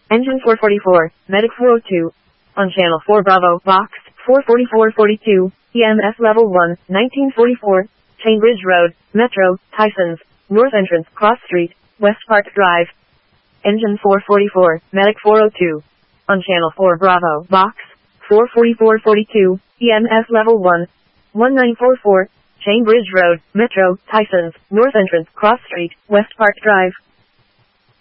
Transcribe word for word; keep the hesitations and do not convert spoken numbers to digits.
Engine four forty-four, Medic four oh two. On Channel four Bravo, Box, four forty-four forty-two, E M S Level one, nineteen forty-four, Chainbridge Road, Metro, Tysons, North Entrance, Cross Street, West Park Drive. Engine four forty-four, Medic four oh two. On Channel four Bravo, Box, four forty-four forty-two, E M S Level one, nineteen forty-four, Chainbridge Road, Metro, Tysons, North Entrance, Cross Street, West Park Drive.